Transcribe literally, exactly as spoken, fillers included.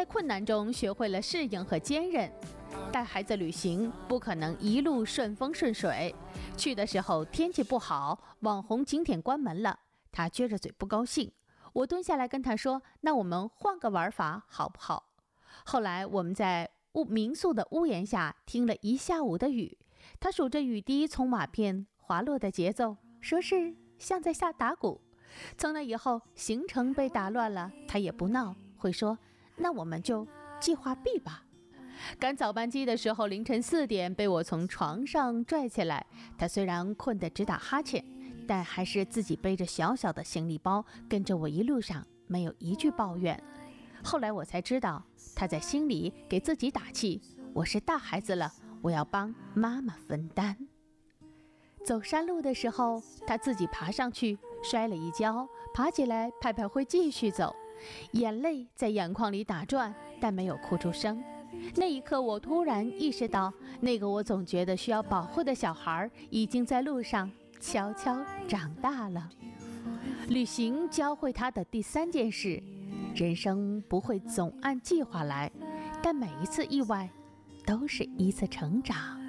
在困难中学会了适应和坚韧。带孩子旅行不可能一路顺风顺水，去的时候天气不好，网红景点关门了，他撅着嘴不高兴。我蹲下来跟他说，那我们换个玩法好不好？后来我们在屋民宿的屋檐下听了一下午的雨，他数着雨滴从瓦片滑落的节奏，说是像在下打鼓。从那以后行程被打乱了，他也不闹，会说那我们就计划 B 吧。赶早班机的时候，凌晨四点被我从床上拽起来，他虽然困得直打哈欠，但还是自己背着小小的行李包跟着我一路上，没有一句抱怨。后来我才知道，他在心里给自己打气，我是大孩子了，我要帮妈妈分担。走山路的时候，他自己爬上去，摔了一跤，爬起来拍拍灰继续走，眼泪在眼眶里打转，但没有哭出声。那一刻我突然意识到，那个我总觉得需要保护的小孩已经在路上悄悄长大了。旅行教会他的第三件事，人生不会总按计划来，但每一次意外都是一次成长。